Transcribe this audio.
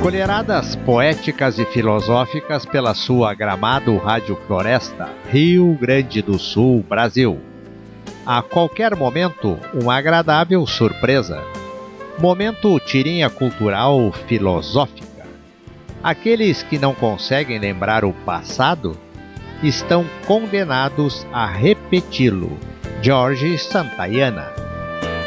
Colheradas poéticas e filosóficas pela sua Gramado Rádio Floresta, Rio Grande do Sul, Brasil. A qualquer momento, uma agradável surpresa. Momento tirinha cultural filosófica. Aqueles que não conseguem lembrar o passado estão condenados a repeti-lo. Jorge Santayana.